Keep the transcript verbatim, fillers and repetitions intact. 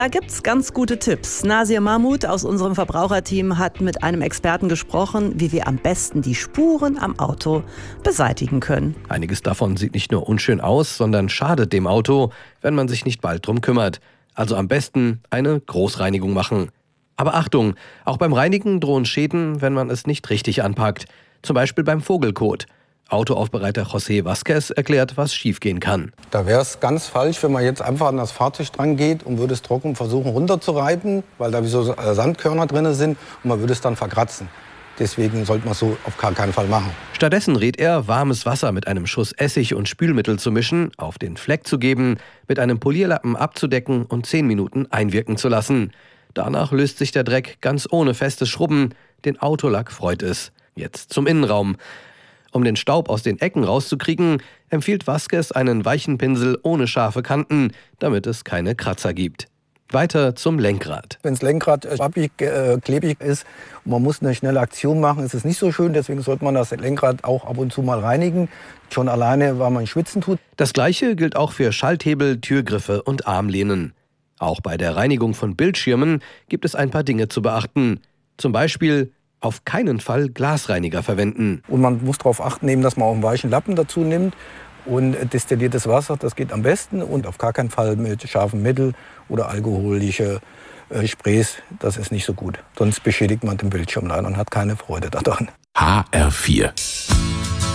Da gibt's ganz gute Tipps. Nasir Mahmoud aus unserem Verbraucherteam hat mit einem Experten gesprochen, wie wir am besten die Spuren am Auto beseitigen können. Einiges davon sieht nicht nur unschön aus, sondern schadet dem Auto, wenn man sich nicht bald drum kümmert. Also am besten eine Großreinigung machen. Aber Achtung, auch beim Reinigen drohen Schäden, wenn man es nicht richtig anpackt. Zum Beispiel beim Vogelkot. Autoaufbereiter José Vázquez erklärt, was schiefgehen kann. Da wäre es ganz falsch, wenn man jetzt einfach an das Fahrzeug dran geht und würde es trocken versuchen runterzureiben, weil da wie so Sandkörner drin sind und man würde es dann verkratzen. Deswegen sollte man es so auf gar keinen Fall machen. Stattdessen rät er, warmes Wasser mit einem Schuss Essig und Spülmittel zu mischen, auf den Fleck zu geben, mit einem Polierlappen abzudecken und zehn Minuten einwirken zu lassen. Danach löst sich der Dreck ganz ohne festes Schrubben. Den Autolack freut es. Jetzt zum Innenraum. Um den Staub aus den Ecken rauszukriegen, empfiehlt Vázquez einen weichen Pinsel ohne scharfe Kanten, damit es keine Kratzer gibt. Weiter zum Lenkrad. Wenn das Lenkrad schwabbig, äh, klebig ist und man muss eine schnelle Aktion machen, ist es nicht so schön. Deswegen sollte man das Lenkrad auch ab und zu mal reinigen. Schon alleine, weil man schwitzen tut. Das Gleiche gilt auch für Schalthebel, Türgriffe und Armlehnen. Auch bei der Reinigung von Bildschirmen gibt es ein paar Dinge zu beachten. Zum Beispiel auf keinen Fall Glasreiniger verwenden. Und man muss darauf achten, eben, dass man auch einen weichen Lappen dazu nimmt. Und destilliertes Wasser, das geht am besten. Und auf gar keinen Fall mit scharfem Mittel oder alkoholische äh, Sprays. Das ist nicht so gut. Sonst beschädigt man den Bildschirm leider und hat keine Freude daran. H R vier